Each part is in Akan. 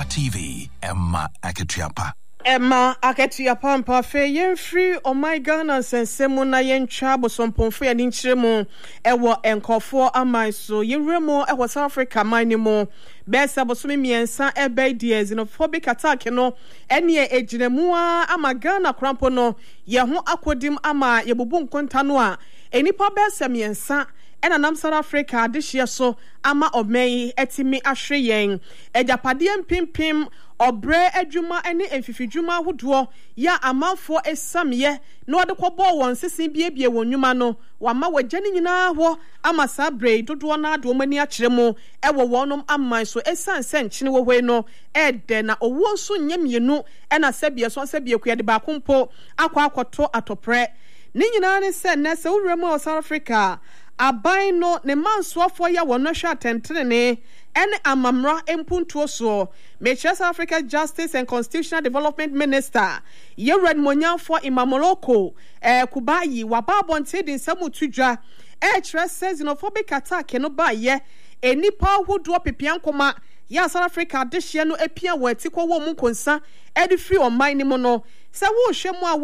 TV, Emma Aketiapa. Emma Aketiapa Pafe yen free o my Ghana sensemu na yen chabo sompomfo ya ninchiremu ewo enkofo amai so yiremo ewo South Africa mainimo besa bosumi miensa ebe die xenophobic attack no enie ejinemu ama Ghana krampo no ye ho akodim ama yebubu nkonta no a enipa besa miensa ena nam South Africa adihye so ama omei etimi ahwe yen ejapade mpimpim obre adwuma ene emfifidwuma hodo ya amanfo esamye no de kwobo won sesen biebie wonwuma no wama wagane nyina ho ama sabre dodo na ado mani akiremu ewo wonom amman so esanse nkyene wo hwe no ede na owo nso nyamienu ena sabie so sabie kuyade ba kompo akwakoto atopre ni nyina ne se na se wuremu South Africa aban no ne mansoafo ya wono hwa tentrene ene amamra empuntuo so South Africa Justice and Constitutional Development Minister Yered Monyanfo Imamoloko Kubayi wababonte din samu tudwa says xenophobic attack no ba ye enipa hodo pepiankoma ya South Africa dehye no epia watikwo wo mu konsa edifri oman ni mo no se wo hwemu a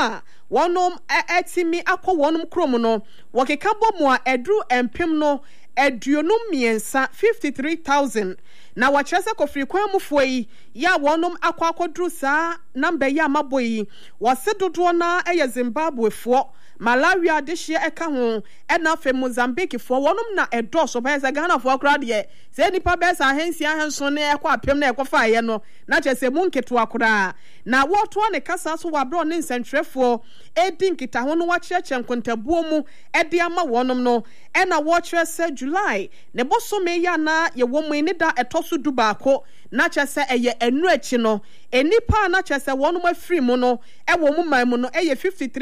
wonom etimi akọ wonom krom no wokeka bomu a edru empem no eduonum miensa 53,000 na wachese kofri kwamufo yi ya wonom akwadru saa number ya maboyi wase dodo na eye Zimbabwe fo Malawi adehye eka ho ena fe Mozambique fo wonom na edo so ba se Ghana fo akra de se nipa be sa ahensi ahenso ne ekwa apem na ekwa ye no na chese mu nketo akra na woto ne kasa so wabro ne nsentrefo edi nkita ho no wacheche nkontabuo mu edi ama wonom no ena wo se July ne bosome ya na ye wo mu ni da etoso dubaako na chese eye enu achi no enipa na chese wonom afiri mu no ewo mu man mu no eye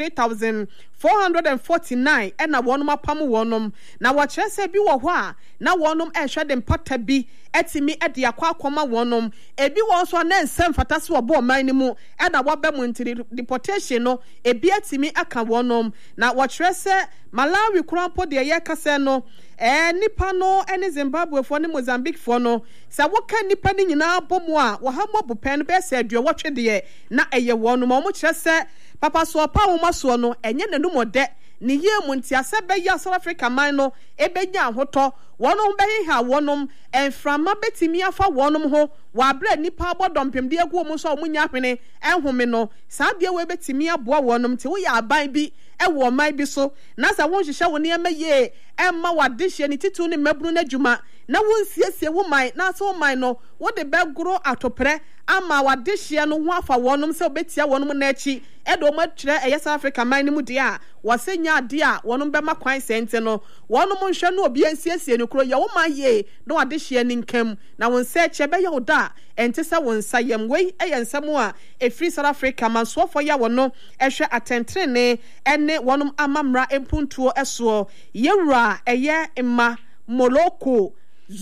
53,449 ena wonom apam wonom na wo chese bi wo ho a na wonom ehwe de mpata bi etimi ede akwa wonom ebi wo so na nsem fatase wo bo man ni mu ena wo ba mu ntiri deportation no ebi etimi aka wonom na wo chese Malawi kurampo de ye kase no nipa no ene Zimbabwe fo ne Mozambique fo no sa woka nipa ni nyina bomu a wo hammo bopen be se aduo wotwe de na eye wonom o mo kyerese papa so pa wo maso no enye nanum ode ni ye mu ntiase be ya South Africa man no ebenya ahoto wonom be ha wonom enframa betimi afa wonom ho wa bra nipa bodompem de agu mu so omunya hwene enhome no sa de we betimi aboa wonom te wo ya aban bi ewo man bi so na sa won hihye woni emaye emma wadehye ni titu ne mabunu na djuma na won siesie wo man na so man no wo de begoro atopre ama wadehye no ho afa wonom se obetia wonom na achi edo ma twere eye South Africa man ni mu de a wasenya ade a wonom be makwan sente no wonom nhwe no obi ansiesie no kro ye wo man ye na wadehye ni nkam na won se eche be ye oda ente se won sayem wei eye nsam a efri South Africa man so for ya wono ehwe atentrene ene wonom amamra empuntuo eso yewura eye Emma Moloko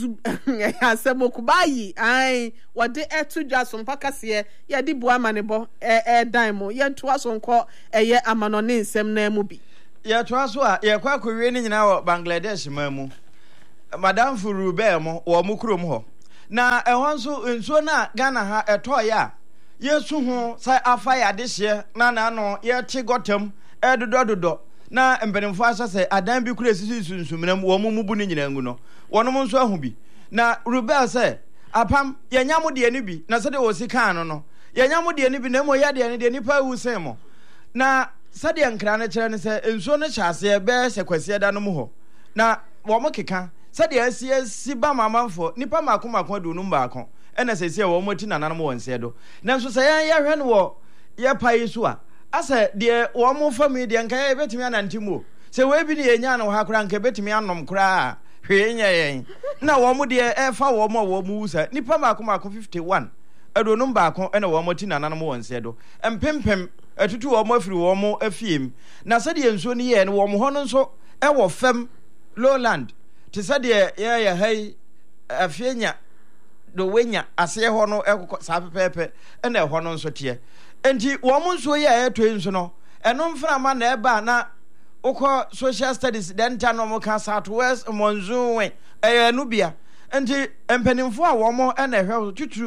asemo Kubayi ai wade etu jason pakase ye di bua manebo dan mo ye nto asonko eye amanone nsem na mu bi ye to aso a ye kwa kowie ni nyina wo Bangladesh mamu Madam Furube mo wo mu krom ho na ehon nso na Ghana ha eto ya yesu ho sai afa ya dehye na no ye ti gotem edodododo na mbenimfo asase adan bi kura sisi sunsumnam wo mu bu ni nyina ngu no wonom nso ahu bi na Rubel se apam yanyamo de ni bi na sede wo sika no yanyamo de ni bi na mo ya de nipa wu sen mo na sade nkra na kire ne se enso no hyase be se kwase da no mo ho na wo mo keka sade asi ba mamanfo nipa makoma do no mbaako ena sese wo mo ti nananom won se do na nso se ya hwe no wo ye pai so a asa de wo mo family de nka ye betimi anantimo se we bi ne yenya no ha kura nka betimi anom kura hwenya yen na wo mo de fa wo mo wusa nipa makoma 51 edo no mbaako ena wo mo ti nananom won se do empempem atutu wo mo afiri wo mo afiem na se de nso ni ye no wo mo ho no nso e wo fam lowland te se de ye hai afienya do wenya ase ho no ekọ sa pepepe ena ho no nso te enti wo mo nso ye eto nso no eno mfra ma na eba na ukọ social studies den ta no mo ka Southwest Monzunwe enu bia enti empanimfo a wo mo ena hwe tuturu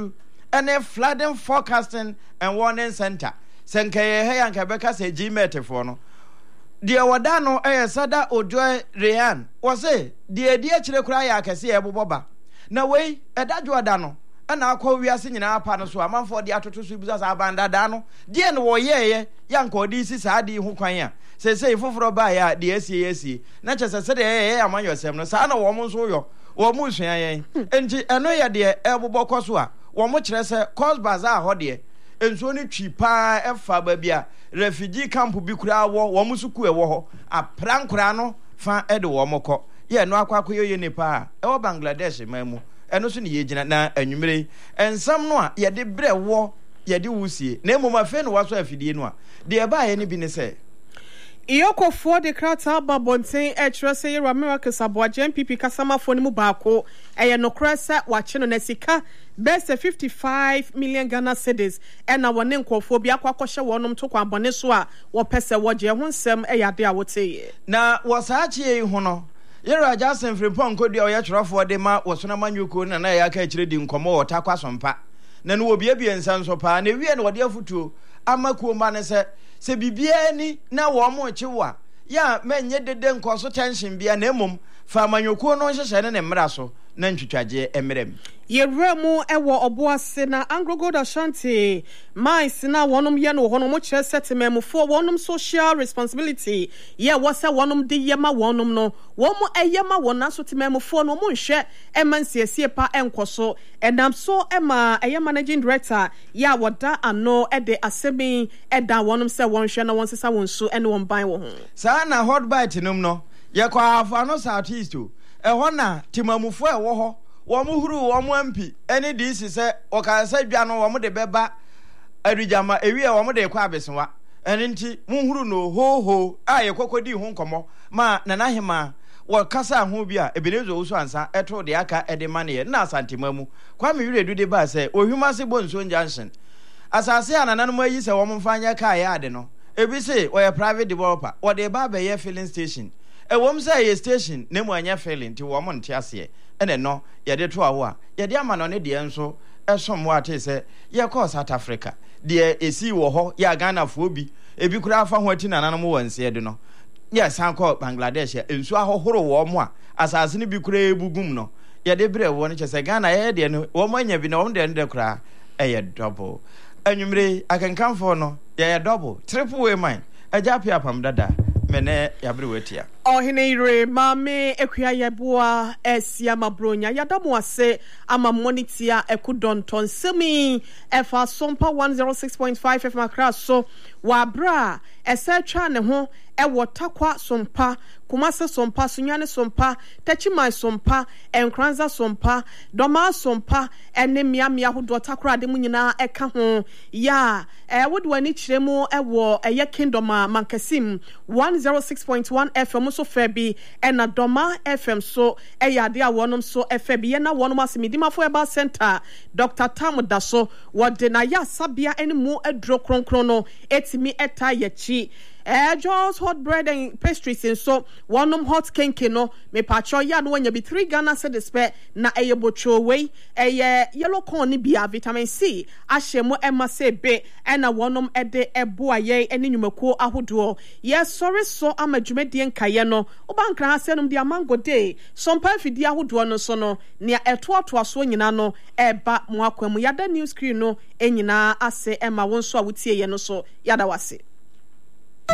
ɛne flooding forecasting and warning center sɛ nka yɛ ha yanka bɛka sɛ GMET for no deɛ wɔda no ɛyɛ Sada Ojoy Ryan wɔse deɛ die kyerɛ kura yɛ akɛse yɛ bobɔba na wei ɛda dwoada no ɛna akɔ wiase nyinaa pa no so amanfo de atoto so bisa sa abandada no deɛ no wɔyɛyɛ yanka ɔde si saa de ho kwan a sɛ foforo ba ya de asie na kyɛ sɛ de yɛ amanyɔsɛm no saa na wɔn nso yɔ wɔn mu sua yɛn enti ɛno yɛ de ɛbobɔ kɔ so a wɔn kyerɛ sɛ cause bazaar hɔ de ensuo ne twi pa ɛfa ba bia refugee camp bi kura wɔ wɔn so ku ɛwɔ hɔ aprankora no fa ɛde wɔn kɔ yɛ no akɔ yɛ nipa ɛwɔ Bangladesh man mu ɛno so ne yɛgyina na anwumere ensam no a yɛde brɛ wɔ yɛde wusie na mmom afɛ no waso afidie no a de ɛba yɛ ne bi ne sɛ Iyokofo de krata babonten ɛkyerɛ sɛ yɛwɔ America saboagye MPP kasamafo ne mu baako ɛyɛ nokora sɛ wakyɛ no na sika bɛsɛ 55 million Ghana cedis ɛna wɔne nkɔfo bi akɔhyɛ wɔnom to kwabɔne so a wɔpɛ sɛ wɔgye ho nsɛm ɛyɛ ade a wɔteyɛ na wɔsaakye yi ho no yɛrɛ agya asɛmfiripɔ nkɔdi a ɔyɛ twerɛfoɔ de ma wɔsona manyuko na yɛ aka akyerɛ di nkɔmmɔ wɔta kwasompa na no wɔbiabia nsa nso paa na wie no wɔde afotuo ama kuoma ne sɛ bibia ni na wɔn mo kyewa ya menye dede nkɔ so tension bia na emom fa amanyɔkuo no hyehyɛ ne mmara so na ntwitwaje emerem yɛwura mu ɛwɔ ɔboase na Anglo Gold Ashanti mais na wɔnom yɛ no wɔnom kyerɛ settlememfo wɔnom social responsibility yɛ wɔsɛ wɔnom de yɛma wɔnom no wɔn ɛyɛma wɔn aso tememfo no wɔn nhwɛ ɛma nsiesie pa ɛnkɔ so ɛnam so ɛma ɛyɛ managing director yɛ wɔda ano ɛde asɛmi ɛda wɔnom sɛ wɔn hwɛ na wɔn sesa wɔn so ɛne wɔn ban wɔ ho saa na hot bite nom no yɛkɔ afa no south east ɛhɔ na temamufo ɛwɔ hɔ wɔn huru wɔn MP ɛne DC sɛ ɔkansa dwa no wɔn de bɛba adujama ewie wɔn de kɔ abesenwa ɛne nti munhuru no ho a yɛkɔkɔdi ho nkɔmɔ ma nanahema wɔkasa ho bi a ebenezo wo so ansa ɛto de aka ɛde maneɛ na asantema mu kwame wiredu de ba sɛ ohwumase bonso junction asase anananom ayi sɛ wɔn mfanya kaa yɛ ade no ebi se wɔyɛ private developer wɔde ba bɛyɛ filling station ɛwɔm sɛ yɛ station na mu anya filling ti wɔn nte aseɛ ɛne no yɛde to awo a yɛde ama no ne deɛ nso ɛsom wo ate sɛ yɛkɔ South Africa deɛ esi wɔ hɔ yɛ Ghanafoɔ bi ebi kura afa ho ati nananom wɔ nseɛ de no yɛ san kɔ Bangladesh nsu ahohoro wɔ mo a asase ne bi kura ebugum no yɛde brɛ wɔ no kyɛ sɛ Ghana yɛ deɛ no wɔn anya bi na wɔn deɛ no de kura ɛyɛ double anwumre akenkanfo no yɛyɛ double triple way man agya pia pam dada mene yabre wetia ohene ire mame ekua yeboa esia mabronya yadamu ase ama monitia ekudonton semi efa sompa 106.5 FM Accra so wabra ese twa ne ho ewo takwa sompa kumase sompa sunyane sompa tachimai sompa enkranza sompa doma sompa ene miamia hodo takra de mu nyina eka ho ya wodo ani kiremu ewo eye kingdom mankasim 106.1 FM so febi ena doma FM so eyade a wonom so febi na wonom asemidima fo eba center Dr. Tam Daso wode na ya sabia ene mu adro kronkron no etimi eta yachi Jones hot bread and pastries and so one hot cake no me pacho ya no nya bi 3 Ghana cedis pe na eyebocho we yellow corn ni bia vitamin C ahyemo ema se be na wonom ede eboa ye ene nwumako ahodo ye sorry so amadwumedie nkaye no obankra asenum dia mango day sompa fidi ahodo no so no ne etoato so nyina no eba mo akwam yada news screen no enyina ase ema won so a wotie ye no so yada wase